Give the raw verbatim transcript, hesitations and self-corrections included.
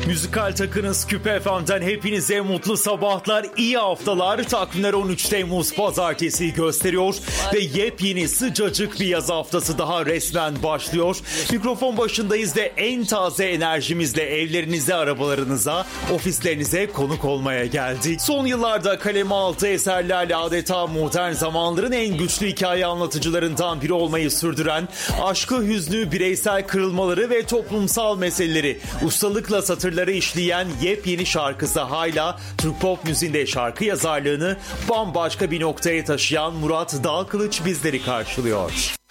Müzikal takınız Küpe F M'den hepinize mutlu sabahlar, iyi haftalar. Takvimler on üç Temmuz Pazartesi gösteriyor ve yepyeni sıcacık bir yaz haftası daha resmen başlıyor. Mikrofon başındayız ve en taze enerjimizle evlerinize, arabalarınıza, ofislerinize konuk olmaya geldik. Son yıllarda kaleme aldığı eserlerle adeta modern zamanların en güçlü hikaye anlatıcılarından biri olmayı sürdüren, aşkı, hüznü, bireysel kırılmaları ve toplumsal meseleleri ustalıkla satırları işleyen yepyeni şarkısı hala Türk pop müziğinde şarkı yazarlığını bambaşka bir noktaya taşıyan Murat Dalkılıç bizleri karşılıyor.